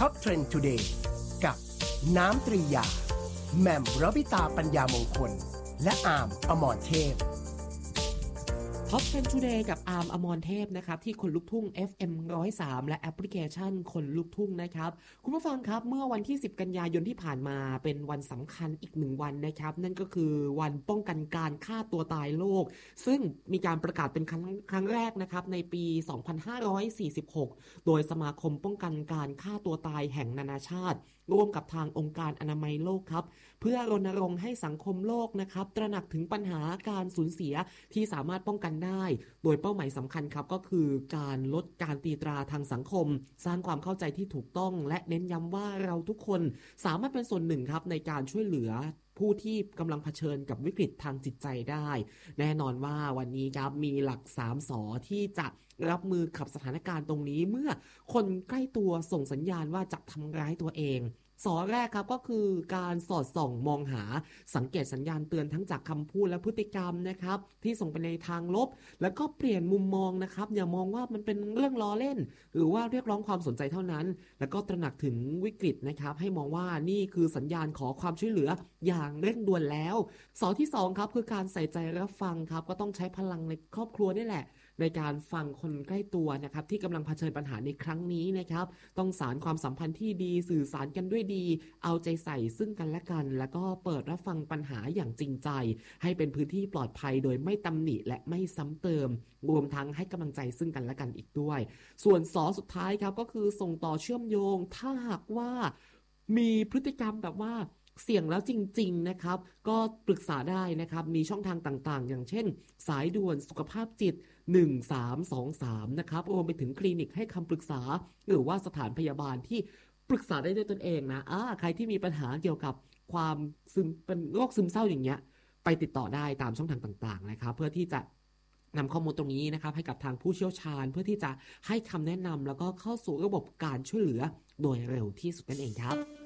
Top Trend Today กับน้ำตรียาแหม่มรบิตาปัญญามงคลและอาร์มอมรเทพท็อป 10 Today กับอาร์มอมรเทพนะครับที่คนลุกทุ่ง FM 103และแอปพลิเคชันคนลุกทุ่งนะครับคุณผู้ฟังครับเมื่อวันที่10กันยายนที่ผ่านมาเป็นวันสำคัญอีก1วันนะครับนั่นก็คือวันป้องกันการฆ่าตัวตายโลกซึ่งมีการประกาศเป็นครั้งแรกนะครับในปี2546โดยสมาคมป้องกันการฆ่าตัวตายแห่งนานาชาติร่วมกับทางองค์การอนามัยโลกครับเพื่อรณรงค์ให้สังคมโลกนะครับตระหนักถึงปัญหาการสูญเสียที่สามารถป้องกันได้โดยเป้าหมายสำคัญครับก็คือการลดการตีตราทางสังคมสร้างความเข้าใจที่ถูกต้องและเน้นย้ำว่าเราทุกคนสามารถเป็นส่วนหนึ่งครับในการช่วยเหลือผู้ที่กำลังเผชิญกับวิกฤตทางจิตใจได้แน่นอนว่าวันนี้ครับมีหลัก3 สที่จะรับมือกับสถานการณ์ตรงนี้เมื่อคนใกล้ตัวส่งสัญญาณว่าจะทำร้ายตัวเองแรกครับก็คือการสอดส่องมองหาสังเกตสัญญาณเตือนทั้งจากคำพูดและพฤติกรรมนะครับที่ส่งไปในทางลบแล้วก็เปลี่ยนมุมมองนะครับอย่ามองว่ามันเป็นเรื่องล้อเล่นหรือว่าเรียกร้องความสนใจเท่านั้นแล้วก็ตระหนักถึงวิกฤตนะครับให้มองว่านี่คือสัญญาณขอความช่วยเหลืออย่างเร่งด่วนแล้วที่2ครับคือการใส่ใจรับฟังครับก็ต้องใช้พลังในครอบครัวนี่แหละในการฟังคนใกล้ตัวนะครับที่กำลังเผชิญปัญหาในครั้งนี้นะครับต้องสานความสัมพันธ์ที่ดีสื่อสารกันด้วยดีเอาใจใส่ซึ่งกันและกันแล้วก็เปิดรับฟังปัญหาอย่างจริงใจให้เป็นพื้นที่ปลอดภัยโดยไม่ตำหนิและไม่ซ้ำเติมรวมทั้งให้กำลังใจซึ่งกันและกันอีกด้วยส่วนสุดท้ายครับก็คือส่งต่อเชื่อมโยงถ้าหากว่ามีพฤติกรรมแบบว่าเสี่ยงแล้วจริงๆนะครับก็ปรึกษาได้นะครับมีช่องทางต่างๆอย่างเช่นสายด่วนสุขภาพจิต1323นะครับรวมไปถึงคลินิกให้คำปรึกษาหรือว่าสถานพยาบาลที่ปรึกษาได้ด้วยตนเองนะใครที่มีปัญหาเกี่ยวกับความเป็นโรคซึมเศร้าอย่างเงี้ยไปติดต่อได้ตามช่องทางต่างๆนะครับเพื่อที่จะนำข้อมูลตรงนี้นะครับให้กับทางผู้เชี่ยวชาญเพื่อที่จะให้คำแนะนำแล้วก็เข้าสู่ระบบการช่วยเหลือโดยเร็วที่สุดนั่นเองครับ